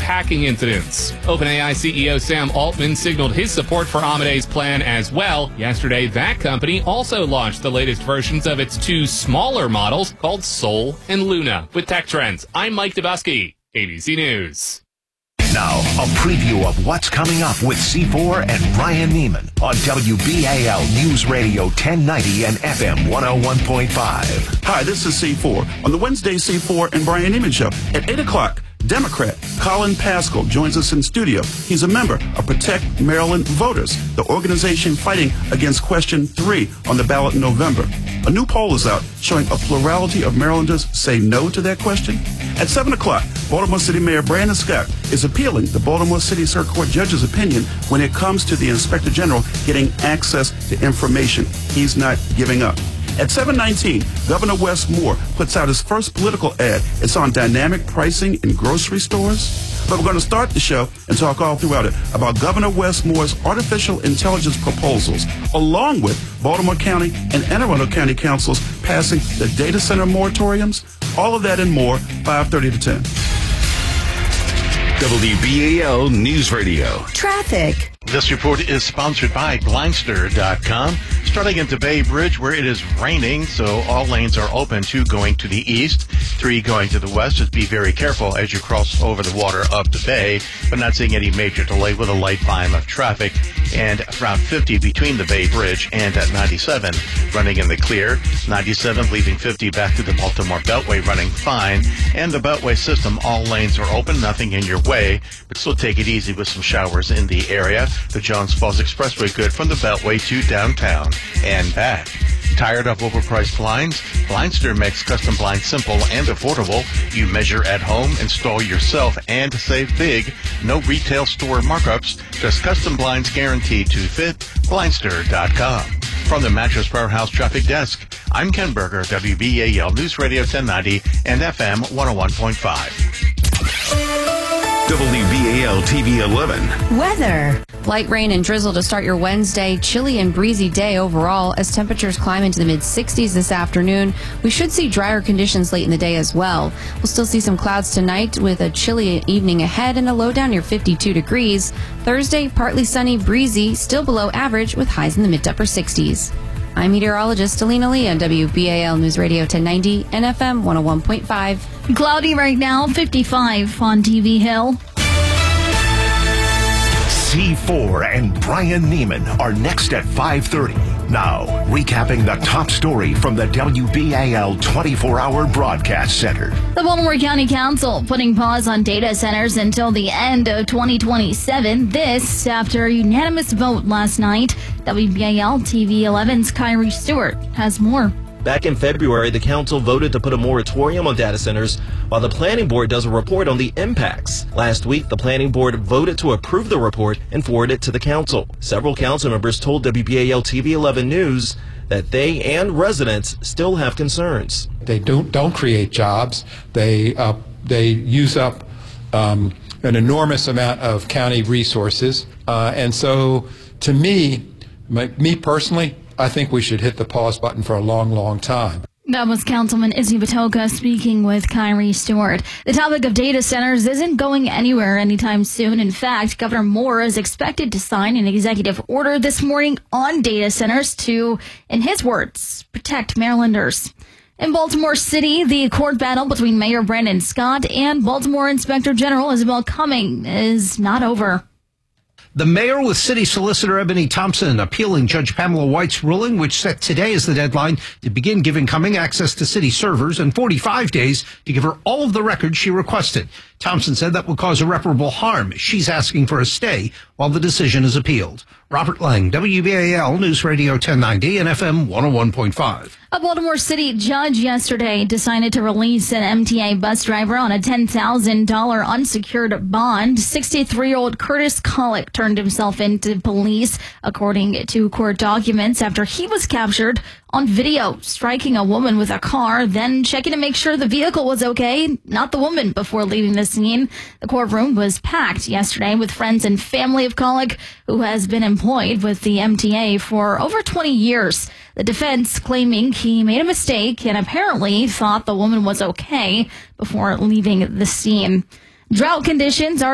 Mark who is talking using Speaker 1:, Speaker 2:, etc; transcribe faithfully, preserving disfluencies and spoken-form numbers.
Speaker 1: hacking incidents. OpenAI C E O Sam Altman signaled his support for Amadeus plan as well. Yesterday, that company also launched the latest versions of its two smaller models called Sol and Luna. With Tech Trends, I'm Mike Dabusky, A B C News.
Speaker 2: Now, a preview of what's coming up with C four and Brian Neiman on W B A L News Radio ten ninety and F M one oh one point five.
Speaker 3: Hi, this is C four. On the Wednesday C four and Brian Neiman Show at eight o'clock, Democrat Colin Pascal joins us in studio. He's a member of Protect Maryland Voters, the organization fighting against question three on the ballot in November. A new poll is out showing a plurality of Marylanders say no to that question. At seven o'clock, Baltimore City Mayor Brandon Scott is appealing the Baltimore City Circuit Court judge's opinion when it comes to the Inspector General getting access to information. He's not giving up. At seven nineteen, Governor Wes Moore puts out his first political ad. It's on dynamic pricing in grocery stores. But we're going to start the show and talk all throughout it about Governor Wes Moore's artificial intelligence proposals, along with Baltimore County and Anne Arundel County councils passing the data center moratoriums. All of that and more, five thirty to ten.
Speaker 2: W B A L News Radio.
Speaker 4: Traffic.
Speaker 5: This report is sponsored by Blindster dot com. Starting at the Bay Bridge where it is raining, so all lanes are open, two going to the east, three going to the west. Just be very careful as you cross over the water of the bay, but not seeing any major delay with a light volume of traffic. And Route fifty between the Bay Bridge and at ninety-seven running in the clear. ninety-seven leaving fifty back to the Baltimore Beltway running fine. And the Beltway system, all lanes are open, nothing in your way, but still take it easy with some showers in the area. The Jones Falls Expressway good from the Beltway to downtown and back. Tired of overpriced blinds? Blindster makes custom blinds simple and affordable. You measure at home, install yourself, and save big. No retail store markups, just custom blinds guaranteed to fit. Blindster dot com. From the Mattress Warehouse Traffic Desk, I'm Ken Berger, W B A L News Radio ten ninety and F M one oh one point five.
Speaker 2: W B A L T V eleven.
Speaker 4: Weather.
Speaker 6: Light rain and drizzle to start your Wednesday. Chilly and breezy day overall as temperatures climb into the mid sixties this afternoon. We should see drier conditions late in the day as well. We'll still see some clouds tonight with a chilly evening ahead and a low down near fifty-two degrees. Thursday, partly sunny, breezy, still below average with highs in the mid to upper sixties. I'm meteorologist Alina Lee on W B A L News Radio ten ninety and F M one oh one point five.
Speaker 7: Cloudy right now, fifty-five on T V Hill.
Speaker 2: C four and Brian Neiman are next at five thirty. Now, recapping the top story from the W B A L twenty-four hour Broadcast Center.
Speaker 7: The Baltimore County Council putting pause on data centers until the end of twenty twenty-seven. This after a unanimous vote last night. W B A L T V eleven's Kyrie Stewart has more.
Speaker 8: Back in February, the council voted to put a moratorium on data centers while the planning board does a report on the impacts. Last week, the planning board voted to approve the report and forward it to the council. Several council members told W B A L T V eleven News that they and residents still have concerns.
Speaker 9: They don't don't create jobs. They uh, they use up um, an enormous amount of county resources, uh, and so to me, my, me personally, I think we should hit the pause button for a long, long time.
Speaker 7: That was Councilman Izzy Batoka speaking with Kyrie Stewart. The topic of data centers isn't going anywhere anytime soon. In fact, Governor Moore is expected to sign an executive order this morning on data centers to, in his words, protect Marylanders. In Baltimore City, the court battle between Mayor Brandon Scott and Baltimore Inspector General Isabel Cumming is not over.
Speaker 10: The mayor with city solicitor Ebony Thompson appealing Judge Pamela White's ruling, which set today as the deadline to begin giving Cumming access to city servers and forty-five days to give her all of the records she requested. Thompson said that would cause irreparable harm. She's asking for a stay while the decision is appealed. Robert Lang, W B A L News Radio ten ninety and F M one oh one point five.
Speaker 7: A Baltimore City judge yesterday decided to release an M T A bus driver on a ten thousand dollars unsecured bond. sixty-three-year-old Curtis Collick turned himself into police, according to court documents, after he was captured on video striking a woman with a car, then checking to make sure the vehicle was okay, not the woman, before leaving the scene. The courtroom was packed yesterday with friends and family of Collick, who has been employed with the M T A for over twenty years. The defense claiming he made a mistake and apparently thought the woman was okay before leaving the scene. Drought conditions are